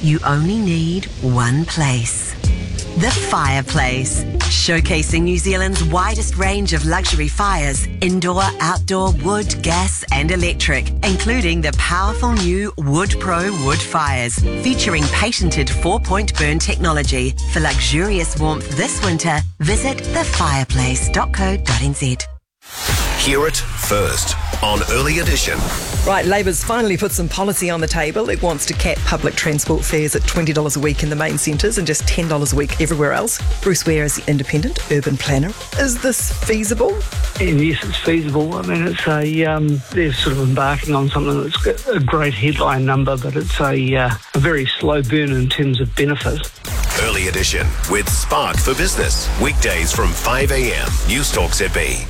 you only need one place. The Fireplace, showcasing New Zealand's widest range of luxury fires, indoor, outdoor, wood, gas and electric, including the powerful new Wood Pro wood fires, featuring patented 4-point burn technology. For luxurious warmth this winter, visit thefireplace.co.nz. Hear it first on Early Edition. Right, Labour's finally put some policy on the table. It wants to cap public transport fares at $20 a week in the main centres and just $10 a week everywhere else. Bruce Ware is the independent urban planner. Is this feasible? Yes, it's feasible. I mean, it's they're sort of embarking on something that's got a great headline number, but it's a very slow burn in terms of benefit. Early Edition with Spark for Business. Weekdays from 5 a.m. News Talk ZB.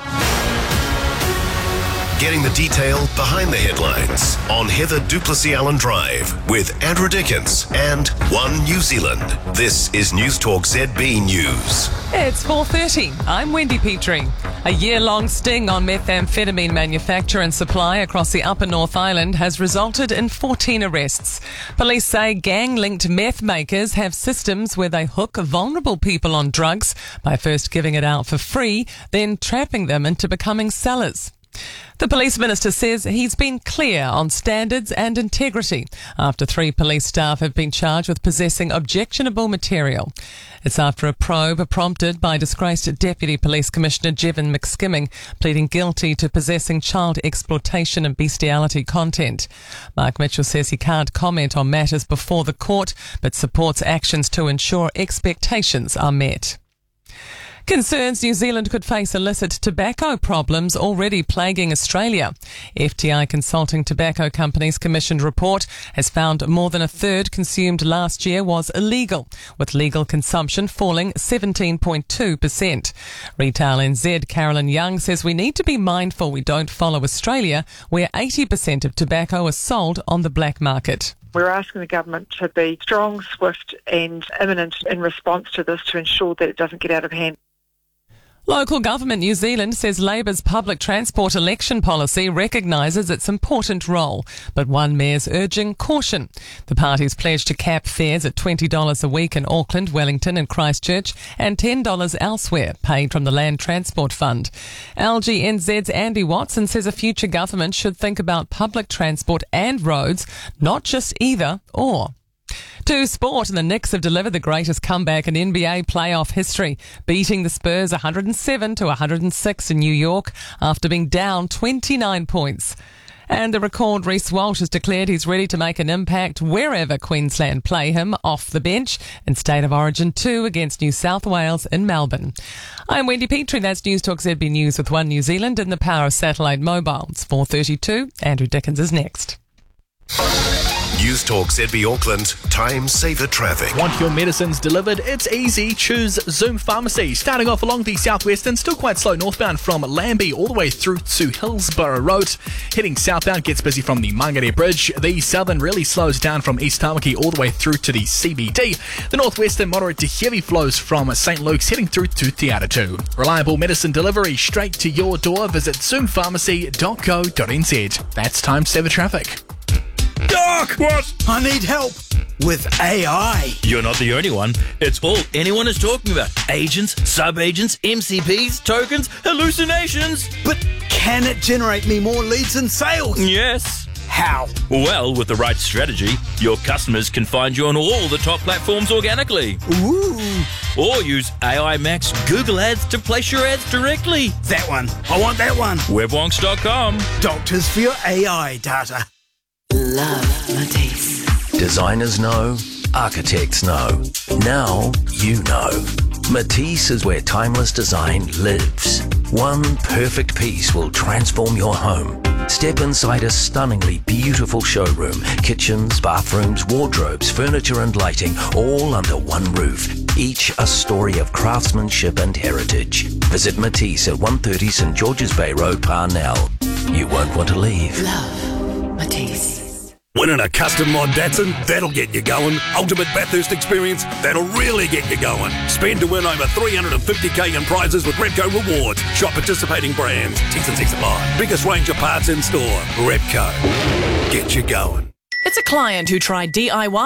Getting the detail behind the headlines on Heather Duplessis Allen Drive with Andrew Dickens and One New Zealand. This is News Talk ZB News. It's 4:30. I'm Wendy Petrie. A year-long sting on methamphetamine manufacture and supply across the Upper North Island has resulted in 14 arrests. Police say gang-linked meth makers have systems where they hook vulnerable people on drugs by first giving it out for free, then trapping them into becoming sellers. The police minister says he's been clear on standards and integrity after 3 police staff have been charged with possessing objectionable material. It's after a probe prompted by disgraced Deputy Police Commissioner Jevon McSkimming pleading guilty to possessing child exploitation and bestiality content. Mark Mitchell says he can't comment on matters before the court, but supports actions to ensure expectations are met. Concerns New Zealand could face illicit tobacco problems already plaguing Australia. FTI Consulting Tobacco Company's commissioned report has found more than a third consumed last year was illegal, with legal consumption falling 17.2%. Retail NZ Carolyn Young says we need to be mindful we don't follow Australia, where 80% of tobacco is sold on the black market. We're asking the government to be strong, swift and imminent in response to this to ensure that it doesn't get out of hand. Local government New Zealand says Labour's public transport election policy recognises its important role, but one mayor's urging caution. The party's pledged to cap fares at $20 a week in Auckland, Wellington and Christchurch and $10 elsewhere, paid from the Land Transport Fund. LGNZ's Andy Watson says a future government should think about public transport and roads, not just either or. To sport, and the Knicks have delivered the greatest comeback in NBA playoff history, beating the Spurs 107-106 in New York after being down 29 points. And the record Reece Walsh has declared he's ready to make an impact wherever Queensland play him off the bench in State of Origin 2 against New South Wales in Melbourne. I'm Wendy Petrie, that's News Talk ZB News with One New Zealand and the power of satellite mobile. It's 4:32. Andrew Dickens is next. News Talk ZB Auckland, time saver traffic. Want your medicines delivered? It's easy. Choose Zoom Pharmacy. Starting off along the southwestern, still quite slow northbound from Lambie all the way through to Hillsborough Road. Heading southbound gets busy from the Mangere Bridge. The southern really slows down from East Tamaki all the way through to the CBD. The northwestern moderate to heavy flows from St. Luke's heading through to Te Atatu. Reliable medicine delivery straight to your door. Visit zoompharmacy.co.nz. That's time saver traffic. Doc! What? I need help with AI. You're not the only one. It's all anyone is talking about. Agents, sub-agents, MCPs, tokens, hallucinations. But can it generate me more leads and sales? Yes. How? Well, with the right strategy, your customers can find you on all the top platforms organically. Ooh. Or use AI Max Google Ads to place your ads directly. That one. I want that one. Webwonks.com. Doctors for your AI data. Love Matisse. Designers know, architects know. Now you know. Matisse is where timeless design lives. One perfect piece will transform your home. Step inside a stunningly beautiful showroom. Kitchens, bathrooms, wardrobes, furniture and lighting, all under one roof. Each a story of craftsmanship and heritage. Visit Matisse at 130 St George's Bay Road, Parnell. You won't want to leave. Love Matisse. Winning a custom mod Datsun, that'll get you going. Ultimate Bathurst experience, that'll really get you going. Spend to win over $350k in prizes with Repco Rewards. Shop participating brands. T's and C's apply. Biggest range of parts in store. Repco. Get you going. It's a client who tried DIY